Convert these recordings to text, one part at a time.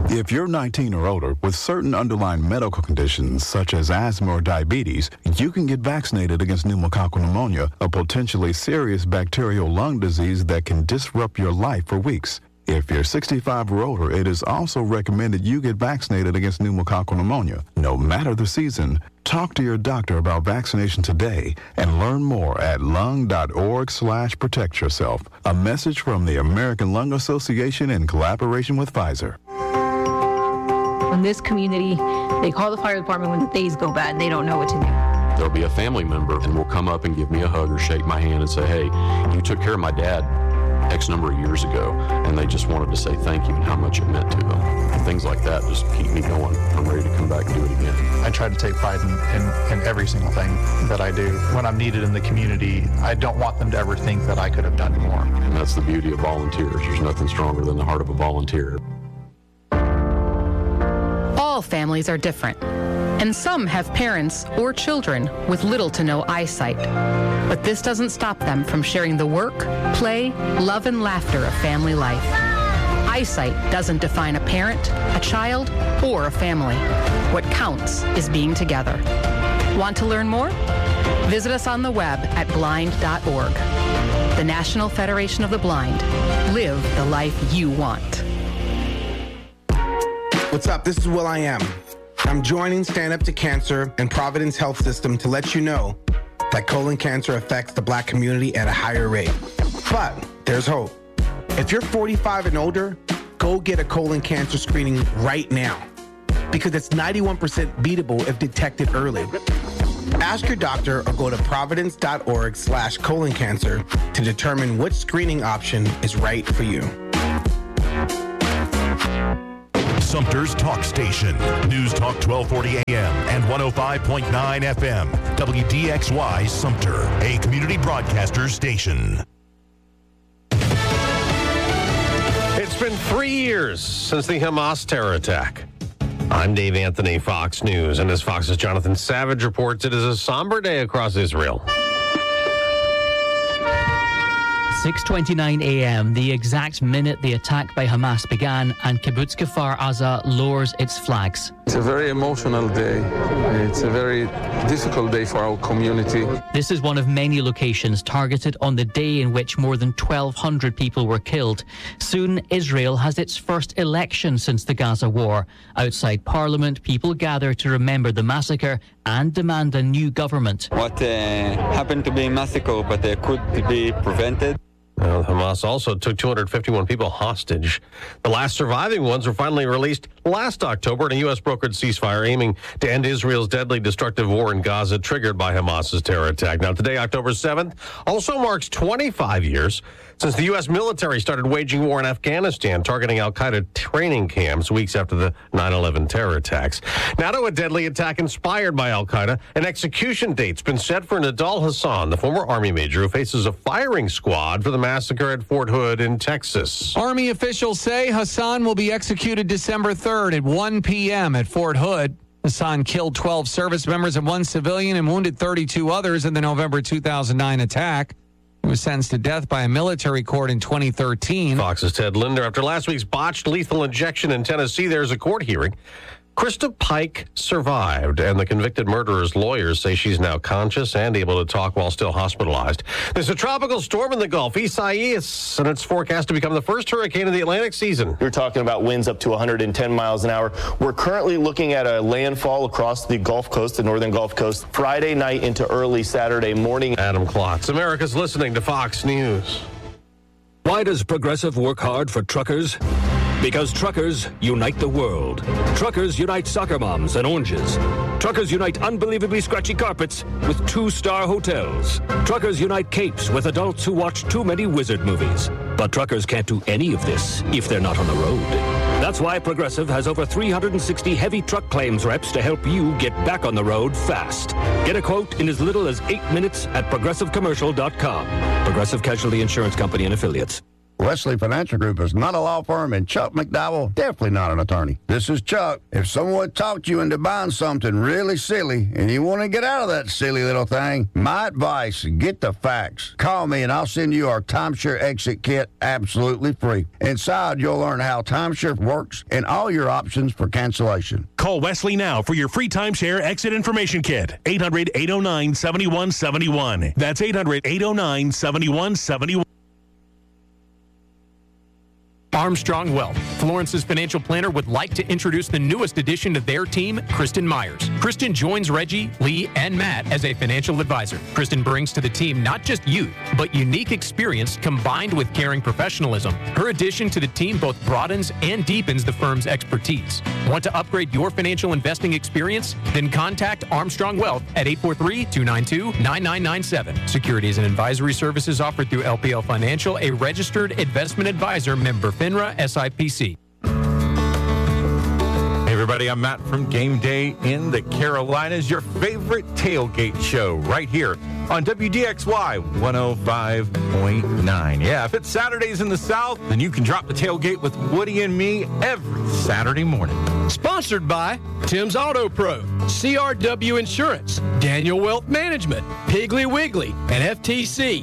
If you're 19 or older with certain underlying medical conditions such as asthma or diabetes, you can get vaccinated against pneumococcal pneumonia, a potentially serious bacterial lung disease that can disrupt your life for weeks. If you're 65 or older, it is also recommended you get vaccinated against pneumococcal pneumonia. No matter the season, talk to your doctor about vaccination today and learn more at lung.org/protect yourself. A message from the American Lung Association in collaboration with Pfizer. In this community, they call the fire department when things go bad and they don't know what to do. There'll be a family member and will come up and give me a hug or shake my hand and say, hey, you took care of my dad X number of years ago, and they just wanted to say thank you and how much it meant to them. Things like that just keep me going. I'm ready to come back and do it again. I try to take pride in every single thing that I do. When I'm needed in the community, I don't want them to ever think that I could have done more. And that's the beauty of volunteers. There's nothing stronger than the heart of a volunteer. All families are different, and some have parents or children with little to no eyesight. But this doesn't stop them from sharing the work, play, love, and laughter of family life. Eyesight doesn't define a parent, a child, or a family. What counts is being together. Want to learn more? Visit us on the web at blind.org. The National Federation of the Blind. Live the life you want. What's up? This is Will I Am. I'm joining Stand Up to Cancer and Providence Health System to let you know that colon cancer affects the Black community at a higher rate. But there's hope. If you're 45 and older, go get a colon cancer screening right now because it's 91% beatable if detected early. Ask your doctor or go to providence.org/colon cancer to determine which screening option is right for you. Sumter's Talk Station. News Talk 1240 AM and 105.9 FM. WDXY Sumter, a community broadcaster station. It's been 3 years since the Hamas terror attack. I'm Dave Anthony, Fox News, and as Fox's Jonathan Savage reports, it is a somber day across Israel. 6:29 a.m., the exact minute the attack by Hamas began, and Kibbutz Kfar Aza lowers its flags. It's a very emotional day. It's a very difficult day for our community. This is one of many locations targeted on the day in which more than 1,200 people were killed. Soon, Israel has its first election since the Gaza war. Outside Parliament, people gather to remember the massacre and demand a new government. What happened to be a massacre, but could be prevented. Hamas also took 251 people hostage. The last surviving ones were finally released last October in a U.S.-brokered ceasefire aiming to end Israel's deadly destructive war in Gaza triggered by Hamas's terror attack. Now, today, October 7th, also marks 25 years since the U.S. military started waging war in Afghanistan, targeting al-Qaeda training camps weeks after the 9/11 terror attacks. Now to a deadly attack inspired by al-Qaeda. An execution date's been set for Nidal Hasan, the former Army major who faces a firing squad for the massacre at Fort Hood in Texas. Army officials say Hasan will be executed December 3rd at 1 p.m. at Fort Hood. Hasan killed 12 service members and 1 civilian and wounded 32 others in the November 2009 attack. He was sentenced to death by a military court in 2013. Fox's Ted Linder. After last week's botched lethal injection in Tennessee, there's a court hearing. Krista Pike survived, and the convicted murderer's lawyers say she's now conscious and able to talk while still hospitalized. There's a tropical storm in the Gulf, Isaias, and it's forecast to become the first hurricane of the Atlantic season. You're talking about winds up to 110 miles an hour. We're currently looking at a landfall across the Gulf Coast, the northern Gulf Coast, Friday night into early Saturday morning. Adam Klotz, America's listening to Fox News. Why does Progressive work hard for truckers? Because truckers unite the world. Truckers unite soccer moms and oranges. Truckers unite unbelievably scratchy carpets with 2-star hotels. Truckers unite capes with adults who watch too many wizard movies. But truckers can't do any of this if they're not on the road. That's why Progressive has over 360 heavy truck claims reps to help you get back on the road fast. Get a quote in as little as 8 minutes at progressivecommercial.com. Progressive Casualty Insurance Company and Affiliates. Wesley Financial Group is not a law firm, and Chuck McDowell, definitely not an attorney. This is Chuck. If someone talked you into buying something really silly and you want to get out of that silly little thing, my advice, get the facts. Call me and I'll send you our timeshare exit kit absolutely free. Inside, you'll learn how timeshare works and all your options for cancellation. Call Wesley now for your free timeshare exit information kit. 800-809-7171. That's 800-809-7171. Armstrong Wealth, Florence's financial planner, would like to introduce the newest addition to their team, Kristen Myers. Kristen joins Reggie, Lee, and Matt as a financial advisor. Kristen brings to the team not just youth, but unique experience combined with caring professionalism. Her addition to the team both broadens and deepens the firm's expertise. Want to upgrade your financial investing experience? Then contact Armstrong Wealth at 843-292-9997. Securities and advisory services offered through LPL Financial, a registered investment advisor, member FINRA SIPC. Hey everybody, I'm Matt from Game Day in the Carolinas, your favorite tailgate show right here on WDXY 105.9. Yeah, if it's Saturdays in the South, then you can drop the tailgate with Woody and me every Saturday morning. Sponsored by Tim's Auto Pro, CRW Insurance, Daniel Wealth Management, Piggly Wiggly, and FTC.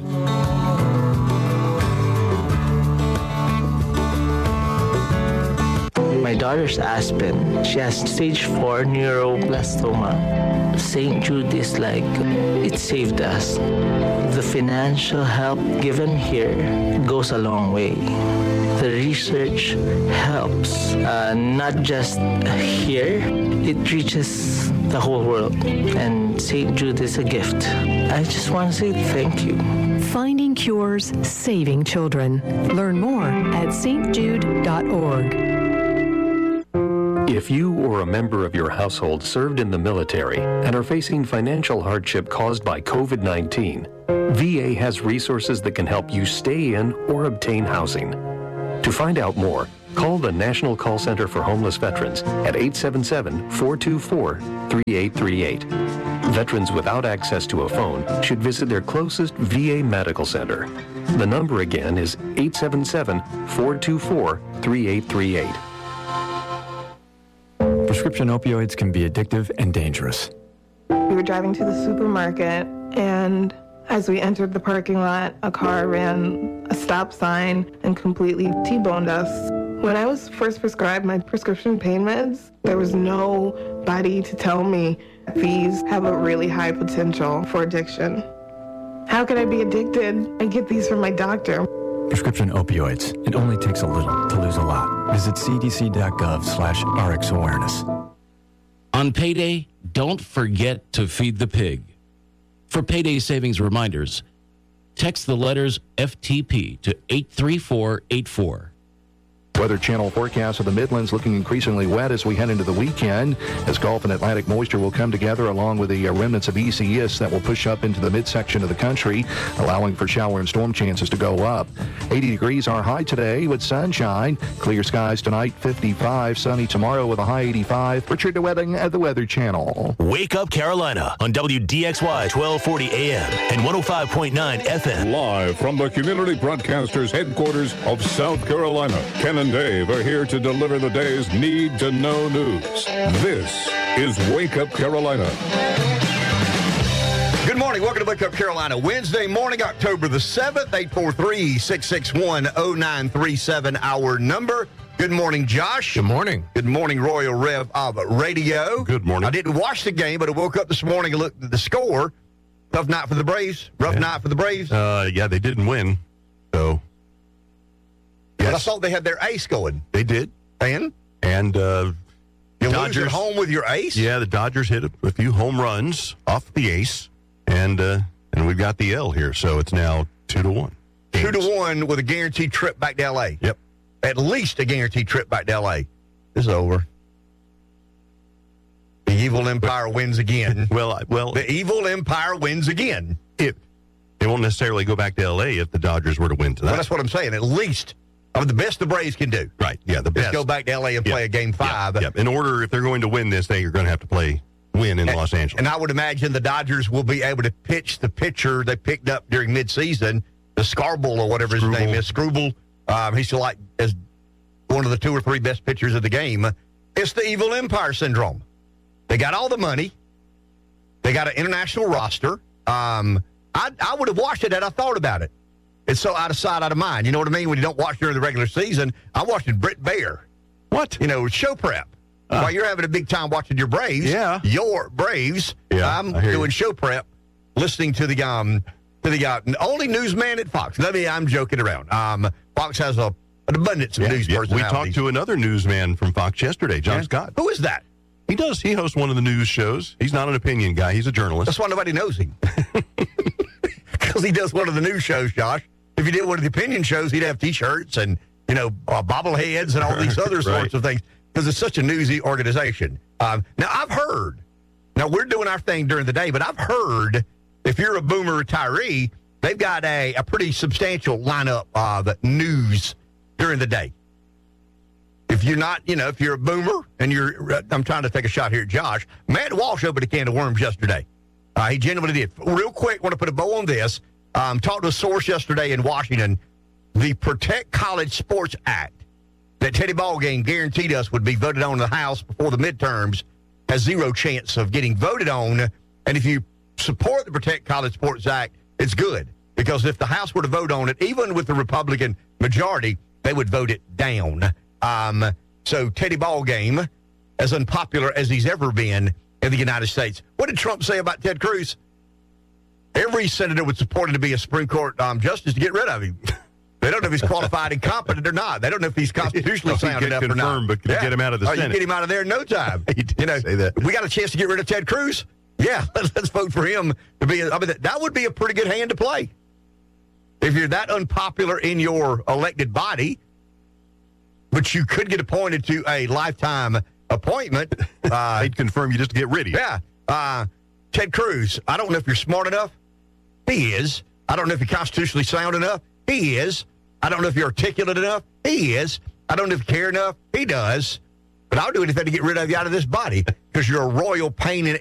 My daughter's Aspen. She has stage 4 neuroblastoma. St. Jude is like, it saved us. The financial help given here goes a long way. The research helps, not just here, it reaches the whole world. And St. Jude is a gift. I just want to say thank you. Finding cures, saving children. Learn more at stjude.org. If you or a member of your household served in the military and are facing financial hardship caused by COVID-19, VA has resources that can help you stay in or obtain housing. To find out more, call the National Call Center for Homeless Veterans at 877-424-3838. Veterans without access to a phone should visit their closest VA medical center. The number again is 877-424-3838. Prescription opioids can be addictive and dangerous. We were driving to the supermarket, and as we entered the parking lot, a car ran a stop sign and completely T-boned us. When I was first prescribed my prescription pain meds, there was nobody to tell me these have a really high potential for addiction. How can I be addicted? I get these from my doctor. Prescription opioids. It only takes a little to lose a lot. Visit cdc.gov/RX awareness. On payday, don't forget to feed the pig. For payday savings reminders, text the letters FTP to 83484. Weather Channel forecast of the Midlands looking increasingly wet as we head into the weekend, as Gulf and Atlantic moisture will come together along with the remnants of ECS that will push up into the midsection of the country, allowing for shower and storm chances to go up. 80 degrees our high today with sunshine. Clear skies tonight, 55. Sunny tomorrow with a high 85. Richard DeWetting at the Weather Channel. Wake Up Carolina on WDXY 1240 AM and 105.9 FM. Live from the Community Broadcasters headquarters of South Carolina, Ken and Dave are here to deliver the day's need-to-know news. This is Wake Up Carolina. Good morning. Welcome to Wake Up Carolina. Wednesday morning, October the 7th, 843-661-0937, our number. Good morning, Josh. Good morning. Good morning, Royal Rev of Radio. Good morning. I didn't watch the game, but I woke up this morning and looked at the score. Tough night for the Braves. Rough night for the Braves. Yeah, they didn't win, so... But I thought they had their ace going. They did. And you lose at home with your ace? Yeah, the Dodgers hit a few home runs off the ace, and we've got the L here, so it's now 2-1. 2-1 with a guaranteed trip back to L.A. Yep. At least a guaranteed trip back to L.A. This is over. The evil empire wins again. Well, the evil empire wins again. They won't necessarily go back to L.A. if the Dodgers were to win tonight. Well, that's what I'm saying. At least... the best the Braves can do. Right, yeah, the best. Let's go back to L.A. and play a Game 5. Yeah. In order, if they're going to win this, they are going to have to win in Los Angeles. And I would imagine the Dodgers will be able to pitch the pitcher they picked up during midseason, the Scarborough or whatever his name is, Struble, He's like as one of the 2 or 3 best pitchers of the game. It's the evil empire syndrome. They got all the money. They got an international roster. I would have watched it had I thought about it. It's so out of sight, out of mind. You know what I mean? When you don't watch during the regular season, I'm watching Britt Baer. What? Show prep. While you're having a big time watching your Braves, your Braves, I'm doing show prep, listening to the only newsman at Fox. I'm joking around. Fox has an abundance of news personalities. We talked to another newsman from Fox yesterday, John Scott. Who is that? He hosts one of the news shows. He's not an opinion guy. He's a journalist. That's why nobody knows him. Because he does one of the news shows, Josh. If he did one of the opinion shows, he'd have T-shirts and, bobbleheads and all these other sorts of things. Because it's such a newsy organization. Now, I've heard, we're doing our thing during the day, but I've heard if you're a boomer retiree, they've got a pretty substantial lineup of news during the day. If you're not, if you're a boomer and I'm trying to take a shot here at Josh. Matt Walsh opened a can of worms yesterday. He genuinely did. Real quick, want to put a bow on this. Talked to a source yesterday in Washington. The Protect College Sports Act that Teddy Ballgame guaranteed us would be voted on in the House before the midterms has zero chance of getting voted on. And if you support the Protect College Sports Act, it's good. Because if the House were to vote on it, even with the Republican majority, they would vote it down. So Teddy Ballgame, as unpopular as he's ever been in the United States. What did Trump say about Ted Cruz? Every senator would support him to be a Supreme Court justice to get rid of him. They don't know if he's qualified and competent or not. They don't know if he's constitutionally sound enough or not. But get him out of the Senate. You get him out of there in no time. Say that. We got a chance to get rid of Ted Cruz? Yeah, let's vote for him to be. That would be a pretty good hand to play. If you're that unpopular in your elected body, but you could get appointed to a lifetime appointment. They'd confirm you just to get rid of you. Yeah. Ted Cruz, I don't know if you're smart enough. He is. I don't know if you're constitutionally sound enough. He is. I don't know if you're articulate enough. He is. I don't know if you care enough. He does. But I'll do anything to get rid of you out of this body because you're a royal pain in